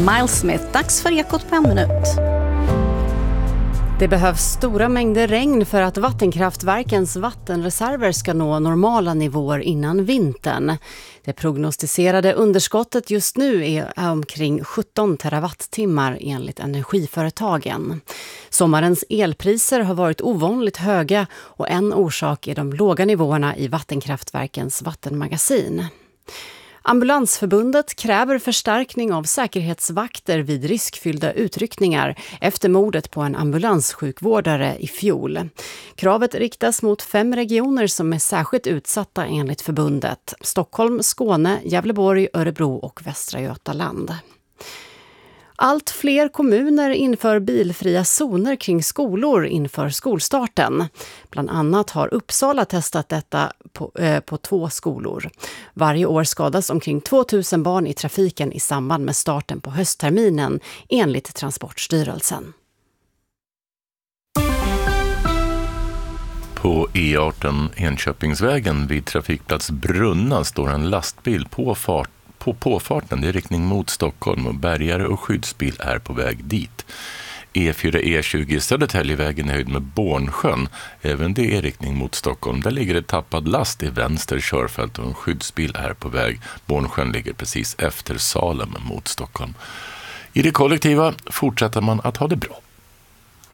Miles Smith. Dags för Ekot på en minut. Det behövs stora mängder regn för att vattenkraftverkens vattenreserver ska nå normala nivåer innan vintern. Det prognostiserade underskottet just nu är omkring 17 terawattimmar enligt energiföretagen. Sommarens elpriser har varit ovanligt höga och en orsak är de låga nivåerna i vattenkraftverkens vattenmagasin. Ambulansförbundet kräver förstärkning av säkerhetsvakter vid riskfyllda utryckningar efter mordet på en ambulanssjukvårdare i fjol. Kravet riktas mot 5 regioner som är särskilt utsatta enligt förbundet: Stockholm, Skåne, Gävleborg, Örebro och Västra Götaland. Allt fler kommuner inför bilfria zoner kring skolor inför skolstarten. Bland annat har Uppsala testat detta på 2 skolor. Varje år skadas omkring 2000 barn i trafiken i samband med starten på höstterminen, enligt Transportstyrelsen. På E18 Enköpingsvägen vid trafikplats Brunna står en lastbil på påfarten i riktning mot Stockholm och bärgare och skyddsbil är på väg dit. E4-E20 Södertäljevägen är höjd med Bornsjön. Även det är i riktning mot Stockholm. Där ligger det tappad last i vänster körfält och en skyddsbil är på väg. Bornsjön ligger precis efter Salem mot Stockholm. I det kollektiva fortsätter man att ha det bra.